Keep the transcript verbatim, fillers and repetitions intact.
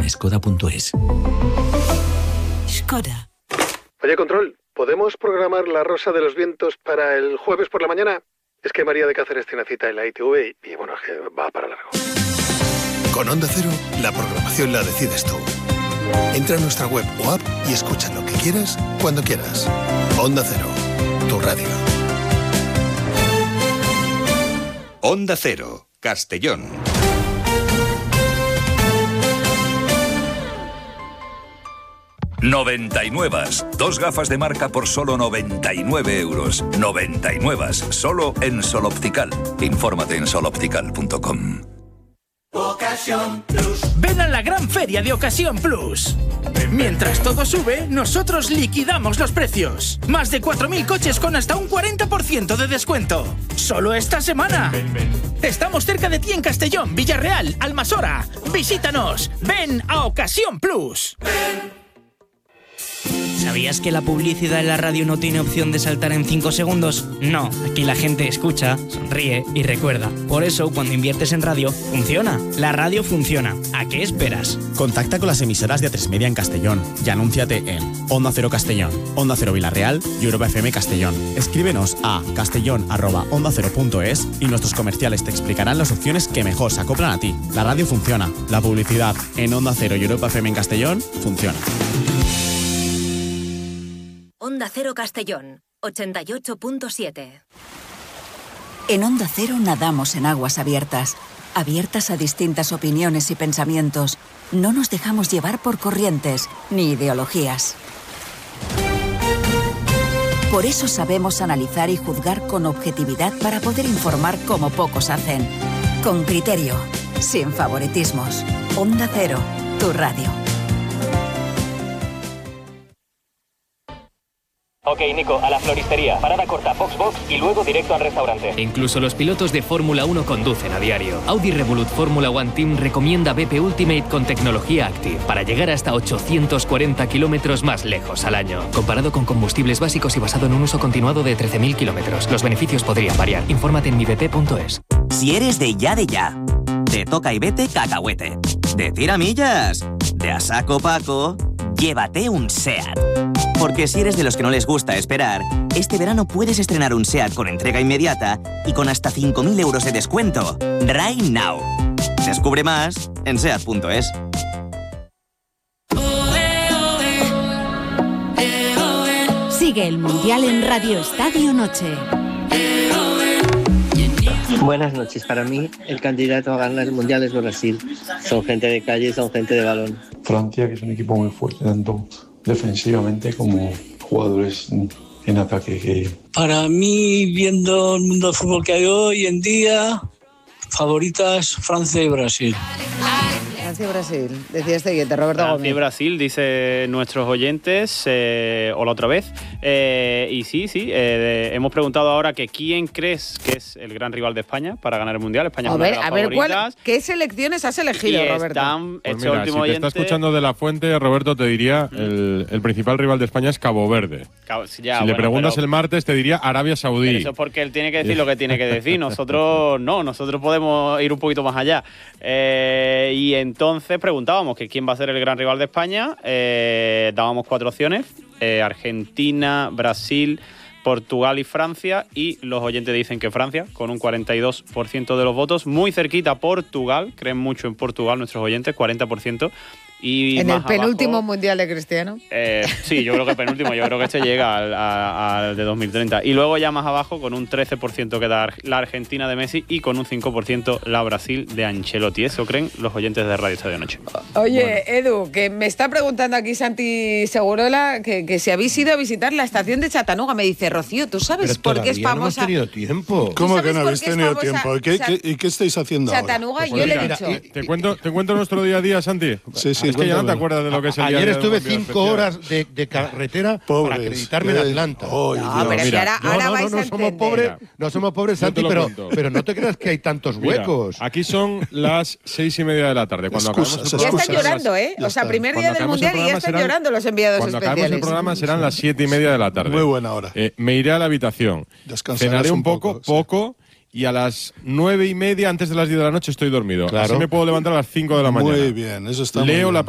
skoda punto es. Skoda. Oye, Control, ¿podemos programar la Rosa de los Vientos para el jueves por la mañana? Es que María de Cáceres tiene cita en la I T V y, y bueno, es que va para largo. Con Onda Cero, la programación la decides tú. Entra a nuestra web o app y escucha lo que quieras, cuando quieras. Onda Cero, tu radio. Onda Cero, Castellón. noventa y nueve. Dos gafas de marca por solo noventa y nueve euros. noventa y nueve. Solo en Sol Optical. Infórmate en sol optical punto com. Ocasión Plus. Ven a la gran feria de Ocasión Plus. Mientras todo sube, nosotros liquidamos los precios. Más de cuatro mil coches con hasta un cuarenta por ciento de descuento. Solo esta semana. Ven, ven. Estamos cerca de ti en Castellón, Villarreal, Almasora. Visítanos. Ven a Ocasión Plus. Ven. ¿Sabías que la publicidad en la radio no tiene opción de saltar en cinco segundos? No, aquí la gente escucha, sonríe y recuerda. Por eso, cuando inviertes en radio, funciona. La radio funciona. ¿A qué esperas? Contacta con las emisoras de A tres Media en Castellón y anúnciate en Onda Cero Castellón, Onda Cero Villarreal y Europa F M Castellón. Escríbenos a castellón arroba onda cero punto es y nuestros comerciales te explicarán las opciones que mejor se acoplan a ti. La radio funciona. La publicidad en Onda Cero y Europa F M en Castellón funciona. Onda Cero Castellón, ochenta y ocho punto siete. En Onda Cero nadamos en aguas abiertas, abiertas a distintas opiniones y pensamientos. No nos dejamos llevar por corrientes ni ideologías. Por eso sabemos analizar y juzgar con objetividad para poder informar como pocos hacen. Con criterio, sin favoritismos. Onda Cero, tu radio. Ok, Nico, a la floristería. Parada corta, box box y luego directo al restaurante. Incluso los pilotos de Fórmula uno conducen a diario. Audi Revolut Fórmula One Team recomienda B P Ultimate con tecnología Active para llegar hasta ochocientos cuarenta kilómetros más lejos al año. Comparado con combustibles básicos y basado en un uso continuado de trece mil kilómetros. Los beneficios podrían variar. Infórmate en mi b p punto es. Si eres de ya de ya, te toca y vete cacahuete. De tiramillas, de a saco Paco, llévate un SEAT. Porque si eres de los que no les gusta esperar, este verano puedes estrenar un SEAT con entrega inmediata y con hasta cinco mil euros de descuento. Right now. Descubre más en seat punto es. Sigue el Mundial en Radio Estadio Noche. Buenas noches. Para mí, el candidato a ganar el Mundial es Brasil. Son gente de calle, son gente de balón. Francia, que es un equipo muy fuerte, tanto defensivamente como jugadores en ataque. Que... Para mí, viendo el mundo del fútbol que hay hoy en día, favoritas Francia y Brasil. Francia y Brasil, decía este siguiente, Roberto Gómez. Francia y Brasil, dice nuestros oyentes, eh, hola otra vez. Eh, y sí, sí, eh, hemos preguntado ahora que quién crees que es el gran rival de España para ganar el Mundial. España a es ver, una de las a ver, favoritas. ¿cuál, ¿qué selecciones has elegido, y Roberto? Están, pues este mira, último si oyente, te está escuchando de la fuente, Roberto, te diría el, el principal rival de España es Cabo Verde. Cabo, ya, si bueno, le preguntas pero, el martes, te diría Arabia Saudí. Eso es porque él tiene que decir lo que tiene que decir. Nosotros no, nosotros podemos ir un poquito más allá. Eh, y entonces preguntábamos que quién va a ser el gran rival de España. Eh, dábamos cuatro opciones. Eh, Argentina, Brasil, Portugal y Francia. Y los oyentes dicen que Francia, con un cuarenta y dos por ciento de los votos. Muy cerquita Portugal. Creen mucho en Portugal nuestros oyentes, cuarenta por ciento. Y en más el penúltimo abajo, Mundial de Cristiano. Eh, sí, yo creo que penúltimo. Yo creo que este llega al, al de dos mil treinta. Y luego ya más abajo, con un trece por ciento queda la Argentina de Messi y con un cinco por ciento la Brasil de Ancelotti. Eso creen los oyentes de Radio Estadio Noche. Oye, bueno. Edu, que me está preguntando aquí Santi Segurola que, que si habéis ido a visitar la estación de Chattanooga. Me dice, Rocío, ¿tú sabes Pero por qué es famosa? No hemos tenido tiempo. ¿Cómo que no habéis tenido tiempo? ¿Y qué, qué, ¿Y qué estáis haciendo Chattanooga, ahora? yo le he dicho. Te, te, cuento, ¿Te cuento nuestro día a día, Santi? Sí, sí, es que ya no te acuerdas de lo que es el Ayer día estuve día cinco horas de, de carretera Pobres, para acreditarme en Atlanta. Oh, no, pero mira, ahora, no, ahora no, vais no, no a somos pobres, no somos pobres, Santi, pero, pero no te creas que hay tantos huecos. Mira, aquí son las seis y media de la tarde. Cuando excusas, acabamos el ya están llorando, ¿eh? O sea, primer día del Mundial y ya están serán, llorando los enviados cuando especiales. Cuando acabemos el programa serán las siete y media de la tarde. Muy buena hora. Eh, me iré a la habitación. Cenaré un poco, poco. poco sí. Y a las nueve y media, antes de las diez de la noche, estoy dormido. Claro. Así me puedo levantar a las cinco de la mañana. Muy bien, eso está Leo muy bien. la